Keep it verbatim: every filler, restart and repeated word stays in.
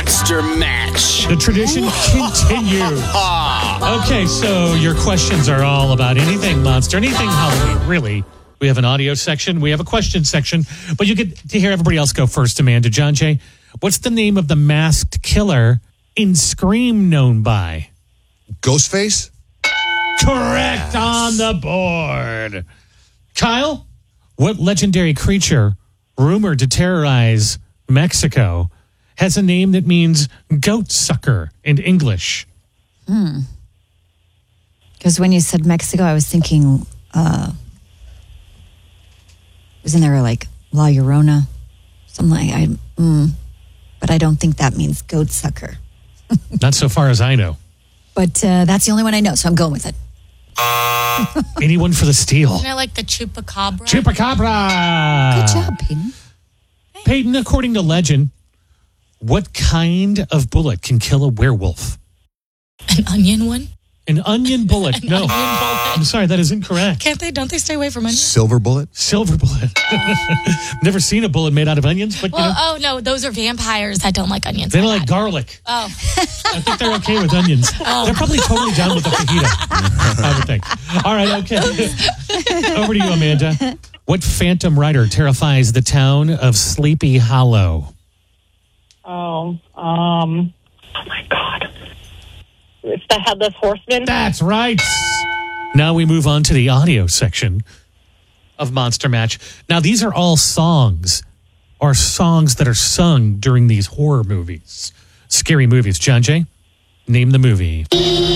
Monster Match. The tradition continues. Okay, so your questions are all about anything monster, anything Halloween, really. We have an audio section. We have a question section. But you get to hear everybody else go first, Amanda. John Jay, what's the name of the masked killer in Scream known by? Ghostface? Correct, yes. On the board. Kyle, what legendary creature, rumored to terrorize Mexico, has a name that means goat sucker in English? Hmm. Because when you said Mexico, I was thinking... Uh, Wasn't there like La Llorona? Something like I, mm, but I don't think that means goat sucker. Not so far as I know. But uh, that's the only one I know, so I'm going with it. Anyone for the steal? Isn't it like the chupacabra? Chupacabra! Good job, Peyton. Peyton, according to legend, what kind of bullet can kill a werewolf? An onion one? An onion bullet. An no. onion bullet. I'm sorry, that is incorrect. Can't they? Don't they stay away from onions? Silver bullet? Silver bullet. Never seen a bullet made out of onions, but well, you know. oh, no, those are vampires that don't like onions. They don't like garlic. Oh. I think they're okay with onions. Oh. They're probably totally down with the fajita, I would think. All right, okay. Over to you, Amanda. What phantom rider terrifies the town of Sleepy Hollow? Oh, um, oh my God. It's the Headless Horseman. That's right. Now we move on to the audio section of Monster Match. Now, these are all songs or songs that are sung during these horror movies, scary movies. John Jay, name the movie.